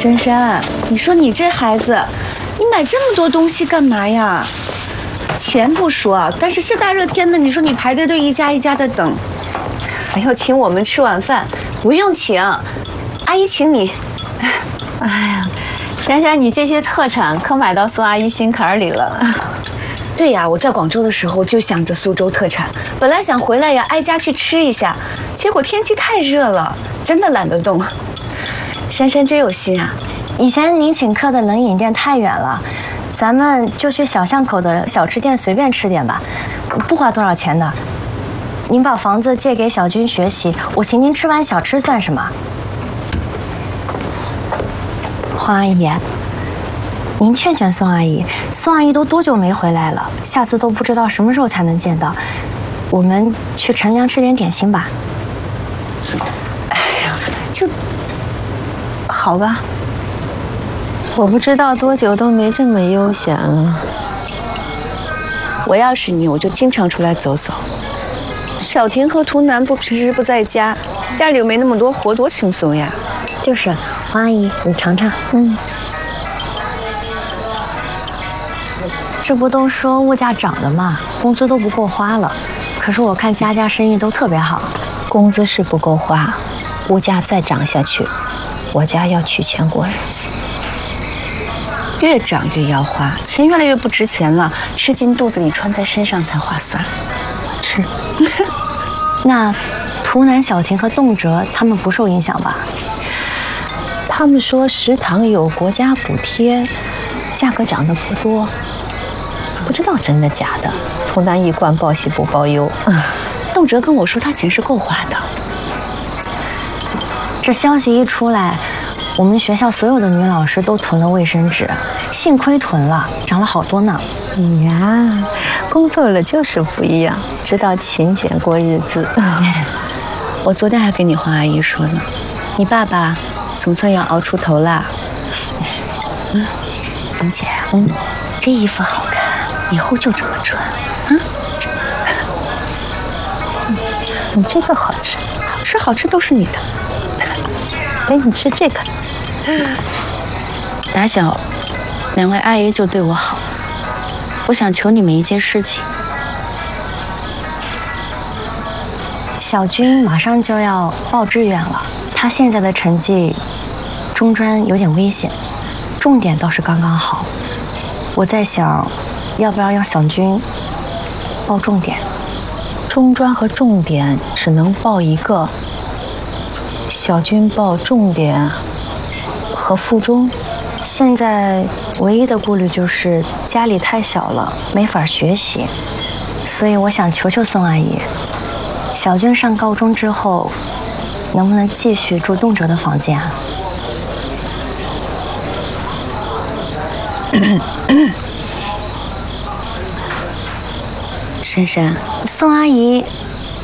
珊珊，你说你这孩子，你买这么多东西干嘛呀？钱不说，但是这大热天的，你说你排着队一家一家的等，还要请我们吃晚饭，不用请，阿姨请你。 哎呀，珊珊，你这些特产可买到苏阿姨心坎里了。 对呀，我在广州的时候就想着苏州特产，本来想回来呀挨家去吃一下，结果天气太热了，真的懒得动。珊珊真有心啊！ 以前您请客的冷饮店太远了，咱们就去小巷口的小吃店随便吃点吧，不花多少钱的。您把房子借给小军学习，我请您吃碗小吃算什么？黄阿姨，您劝劝宋阿姨，宋阿姨都多久没回来了？下次都不知道什么时候才能见到。我们去陈粮吃点点心吧。 哎呀，就好吧。我不知道多久都没这么悠闲了。 我要是你，我就经常出来走走。小婷和图南平时不在家，家里又没那么多活，多轻松呀。 就是，黄阿姨，你尝尝。这不都说物价涨了吗？工资都不够花了。可是我看家生意都特别好。 工资是不够花，物价再涨下去，我家要取钱过日子。 越涨越要花，钱越来越不值钱了，吃进肚子里，穿在身上才划算。 是。那图南、小婷和动辄他们不受影响吧？ 他们说食堂有国家补贴，价格涨得不多，不知道真的假的。图南一贯报喜不报忧。 动辄跟我说他钱是够花的。 这消息一出来，我们学校所有的女老师都囤了卫生纸，幸亏囤了，涨了好多呢。 你呀，工作了就是不一样，知道勤俭过日子。 我昨天还跟你黄阿姨说呢，你爸爸总算要熬出头啦。蓉姐，这衣服好看，以后就这么穿。 你这个好吃， 好吃都是你的。 给你吃这个。 打小，两位阿姨就对我好。我想求你们一件事情。 小军马上就要报志愿了，他现在的成绩，中专有点危险，重点倒是刚刚好。我在想，要不要让小军报重点？ 中专和重点只能报一个，小军报重点和附中。 现在唯一的顾虑就是家里太小了，没法学习，所以我想求求宋阿姨，小军上高中之后，能不能继续住动辄的房间啊？ 珊珊， 宋阿姨，